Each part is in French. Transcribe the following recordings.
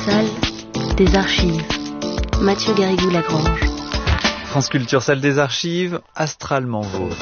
Salle des archives. Mathieu Garrigou-Lagrange. France Culture, salle des archives, astralement vôtre.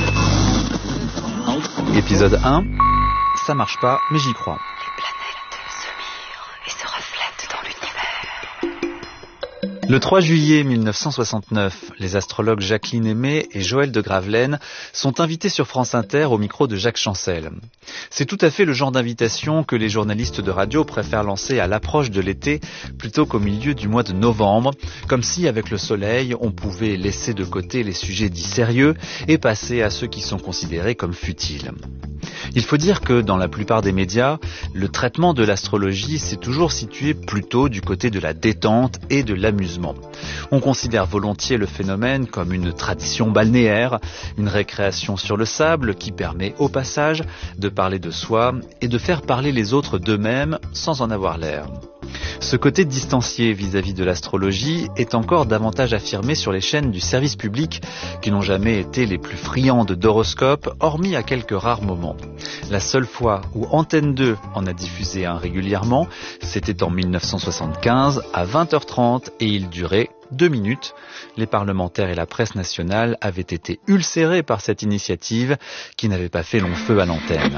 Épisode 1, ça marche pas, mais j'y crois. Les planètes se mirent et se reflètent dans l'univers. Le 3 juillet 1969, les astrologues Jacqueline Aimé et Joël de Gravelaine sont invités sur France Inter au micro de Jacques Chancel. C'est tout à fait le genre d'invitation que les journalistes de radio préfèrent lancer à l'approche de l'été plutôt qu'au milieu du mois de novembre, comme si avec le soleil on pouvait laisser de côté les sujets dits sérieux et passer à ceux qui sont considérés comme futiles. Il faut dire que dans la plupart des médias, le traitement de l'astrologie s'est toujours situé plutôt du côté de la détente et de l'amusement. On considère volontiers le phénomène comme une tradition balnéaire, une récréation sur le sable qui permet au passage de parler de soi et de faire parler les autres d'eux-mêmes sans en avoir l'air. Ce côté distancié vis-à-vis de l'astrologie est encore davantage affirmé sur les chaînes du service public qui n'ont jamais été les plus friandes d'horoscopes, hormis à quelques rares moments. La seule fois où Antenne 2 en a diffusé un régulièrement, c'était en 1975 à 20h30 et il durait 2 minutes. Les parlementaires et la presse nationale avaient été ulcérés par cette initiative qui n'avait pas fait long feu à l'antenne.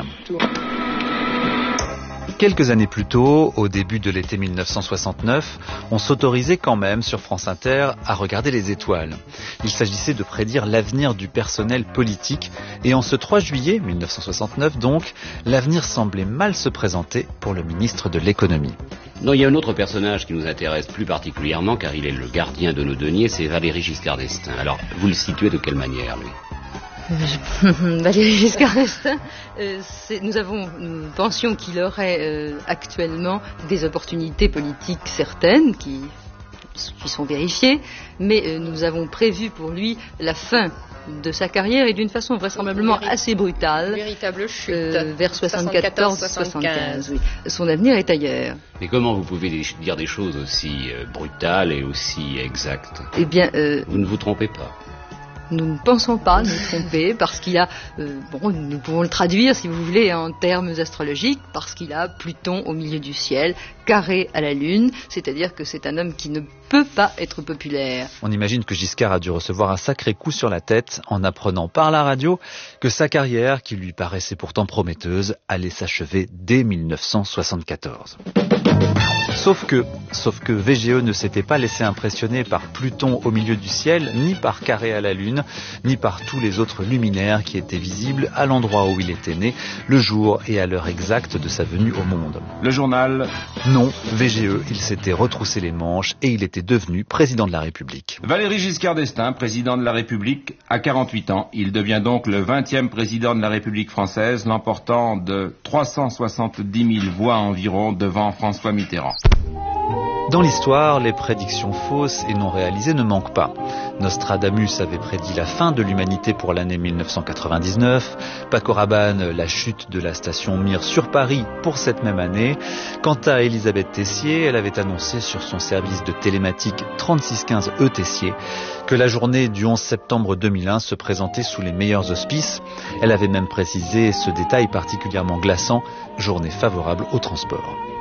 Quelques années plus tôt, au début de l'été 1969, on s'autorisait quand même sur France Inter à regarder les étoiles. Il s'agissait de prédire l'avenir du personnel politique et en ce 3 juillet 1969 donc, l'avenir semblait mal se présenter pour le ministre de l'économie. Non, il y a un autre personnage qui nous intéresse plus particulièrement car il est le gardien de nos deniers, c'est Valéry Giscard d'Estaing. Alors, vous le situez de quelle manière, lui ? Valéry Giscard d'Estaing, nous pensions qu'il aurait actuellement des opportunités politiques certaines qui sont vérifiées, mais nous avons prévu pour lui la fin de sa carrière et d'une façon vraisemblablement assez brutale, véritable chute, vers 74-75. Oui. Son avenir est ailleurs. Mais comment vous pouvez dire des choses aussi brutales et aussi exactes ? Eh bien, vous ne vous trompez pas. Nous ne pensons pas nous tromper parce qu'il a, nous pouvons le traduire si vous voulez en termes astrologiques, parce qu'il a Pluton au milieu du ciel, carré à la Lune, c'est-à-dire que c'est un homme qui ne peut pas être populaire. On imagine que Giscard a dû recevoir un sacré coup sur la tête en apprenant par la radio que sa carrière, qui lui paraissait pourtant prometteuse, allait s'achever dès 1974. Sauf que VGE ne s'était pas laissé impressionner par Pluton au milieu du ciel, ni par carré à la Lune, ni par tous les autres luminaires qui étaient visibles à l'endroit où il était né, le jour et à l'heure exacte de sa venue au monde. Le journal. Non, VGE, il s'était retroussé les manches et il était devenu président de la République. Valéry Giscard d'Estaing, président de la République, à 48 ans. Il devient donc le 20e président de la République française, l'emportant de 370 000 voix environ devant François Mitterrand. Dans l'histoire, les prédictions fausses et non réalisées ne manquent pas. Nostradamus avait prédit la fin de l'humanité pour l'année 1999, Paco Rabanne la chute de la station Mir sur Paris pour cette même année. Quant à Elisabeth Tessier, elle avait annoncé sur son service de télématique 3615 E Tessier que la journée du 11 septembre 2001 se présentait sous les meilleurs auspices. Elle avait même précisé ce détail particulièrement glaçant, journée favorable au transport.